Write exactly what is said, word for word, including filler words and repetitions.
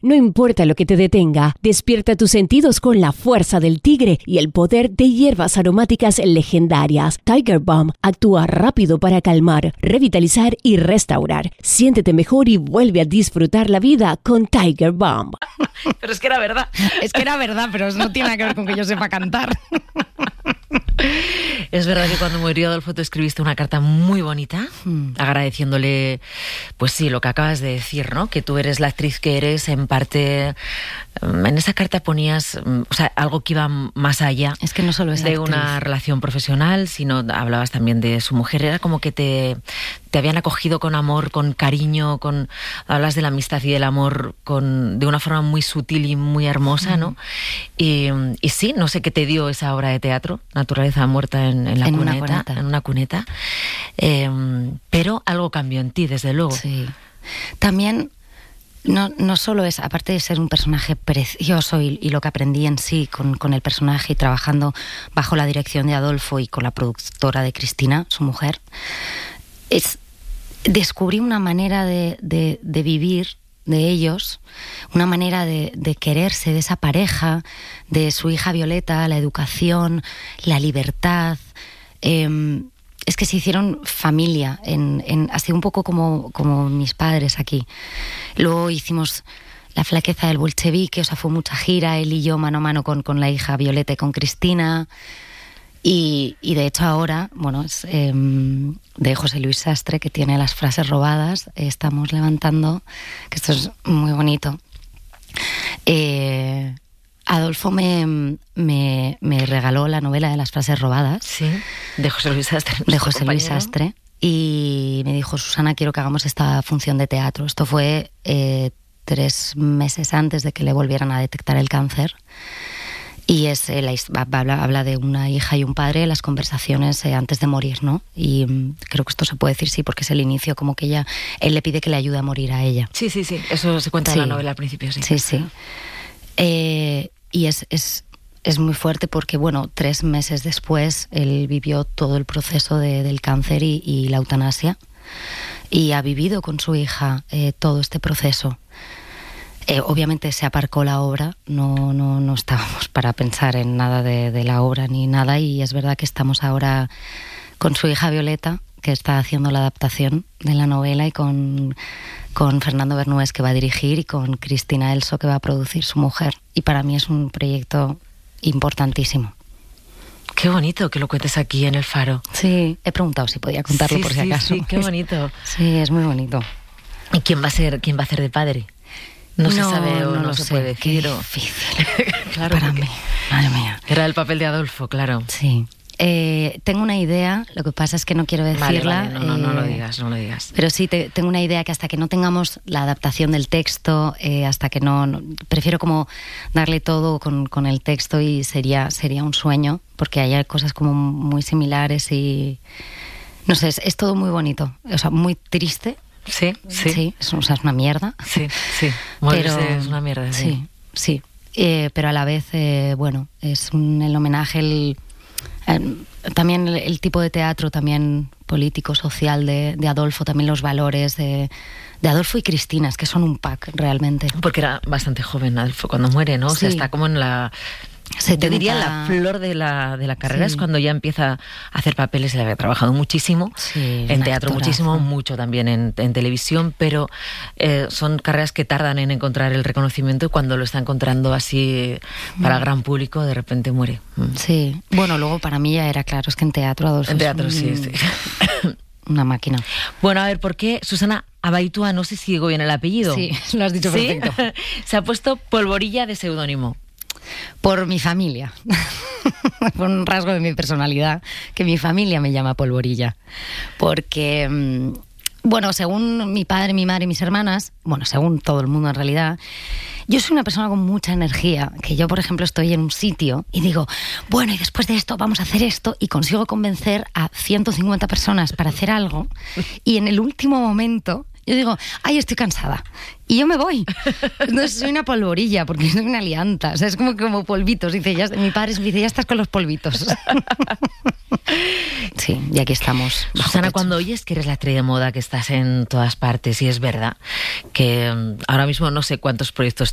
No importa lo que te detenga, despierta tus sentidos con la fuerza del tigre y el poder de hierbas aromáticas legendarias. Tiger Balm actúa rápido para calmar, revitalizar y restaurar. Siéntete mejor y vuelve a disfrutar la vida con Tiger Balm. Pero es que era verdad. Es que era verdad, pero no tiene nada que ver con que yo sepa cantar. Es verdad que cuando murió Adolfo te escribiste una carta muy bonita, mm. agradeciéndole, pues sí, lo que acabas de decir, ¿no? Que tú eres la actriz que eres, en parte. En esa carta ponías, o sea, algo que iba más allá. Es que no solo es de actriz. Una relación profesional, sino hablabas también de su mujer. Era como que te, te habían acogido con amor, con cariño, con hablas de la amistad y del amor con de una forma muy sutil y muy hermosa, ¿no? Mm. Y, y sí, no sé qué te dio esa obra de teatro, Naturaleza muerta en, en la en cuneta, una cuneta. en una cuneta. Eh, pero algo cambió en ti, desde luego. Sí. También no, no solo es, aparte de ser un personaje precioso y, y lo que aprendí en sí con, con el personaje y trabajando bajo la dirección de Adolfo y con la productora de Cristina, su mujer, es descubrí una manera de, de, de vivir de ellos, una manera de, de quererse, de esa pareja, de su hija Violeta, la educación, la libertad. Eh, es que se hicieron familia, en, en, así un poco como, como mis padres aquí. Luego hicimos La flaqueza del bolchevique, o sea, fue mucha gira, él y yo mano a mano con, con la hija Violeta y con Cristina. Y, y de hecho ahora, bueno, es eh, de José Luis Sastre, que tiene Las frases robadas, eh, estamos levantando, que esto es muy bonito. Eh, Adolfo me, me, me regaló la novela de Las frases robadas. Sí, de José Luis Sastre. De José Luis Sastre. Y me dijo, Susana, quiero que hagamos esta función de teatro. Esto fue eh, tres meses antes de que le volvieran a detectar el cáncer. Y es eh, la, habla, habla de una hija y un padre, las conversaciones eh, antes de morir, ¿no? Y um, creo que esto se puede decir sí, porque es el inicio, como que ella, él le pide que le ayude a morir a ella. Sí, sí, sí, eso se cuenta sí. en la novela al principio, sí. Sí, sí. Eh, y es, es, es muy fuerte porque, bueno, tres meses después él vivió todo el proceso de, del cáncer y, y la eutanasia y ha vivido con su hija eh, todo este proceso. Eh, obviamente se aparcó la obra, no, no, no estábamos para pensar en nada de, de la obra ni nada, y es verdad que estamos ahora con su hija Violeta, que está haciendo la adaptación de la novela, y con, con Fernando Bernués, que va a dirigir, y con Cristina Elso, que va a producir, su mujer. Y para mí es un proyecto importantísimo. Qué bonito que lo cuentes aquí en El Faro. Sí, he preguntado si podía contarlo sí, por si sí, acaso. Sí, qué bonito. Sí, es muy bonito. ¿Y quién va a ser, quién va a hacer de padre? No, no se sabe o no, no lo se sé. puede decir. Qué o... difícil. Claro, para mí. Madre mía. Era el papel de Adolfo, claro. Sí. Eh, tengo una idea, lo que pasa es que no quiero decirla. Vale, vale. No, no, eh, no lo digas, no lo digas. Pero sí, te, tengo una idea que hasta que no tengamos la adaptación del texto, eh, hasta que no, no... Prefiero como darle todo con, con el texto, y sería, sería un sueño, porque hay cosas como muy similares y... No sé, es, es todo muy bonito, o sea, muy triste. Sí, sí. Sí, es, o sea, es una mierda. Sí, sí. Morirse pero, es una mierda. Sí, sí. sí. Eh, pero a la vez, eh, bueno, es un, el homenaje, el, el, también el, el tipo de teatro también político, social de, de Adolfo, también los valores de, de Adolfo y Cristina, es que son un pack realmente. Porque era bastante joven Adolfo cuando muere, ¿no? Sí. O sea, está como en la... setenta... Yo diría la flor de la, de la carrera, sí. Es cuando ya empieza a hacer papeles. Él había trabajado muchísimo, sí, en teatro actorazo. Muchísimo, mucho también en, en televisión, pero eh, son carreras que tardan en encontrar el reconocimiento, y cuando lo está encontrando así para mm. gran público, de repente muere. Mm. Sí, bueno, luego para mí ya era claro, es que en teatro Adolfo En teatro, es un, sí, sí. Una máquina. Bueno, a ver, ¿por qué Susana Abaitua, no sé si digo bien el apellido? Sí, lo has dicho ¿Sí? perfecto. Se ha puesto Polvorilla de seudónimo. Por mi familia, por un rasgo de mi personalidad, que mi familia me llama Polvorilla, porque, bueno, según mi padre, mi madre y mis hermanas, bueno, según todo el mundo en realidad, yo soy una persona con mucha energía, que yo, por ejemplo, estoy en un sitio y digo, bueno, y después de esto vamos a hacer esto, y consigo convencer a ciento cincuenta personas para hacer algo, y en el último momento... Yo digo, ay, estoy cansada. Y yo me voy. No, soy una polvorilla, porque soy una lianta. O sea, es como, como polvitos. Dice, ya, mi padre dice, ya estás con los polvitos. Sí, y aquí estamos. Susana, cuando oyes que eres la estrella de moda, que estás en todas partes, y es verdad que ahora mismo no sé cuántos proyectos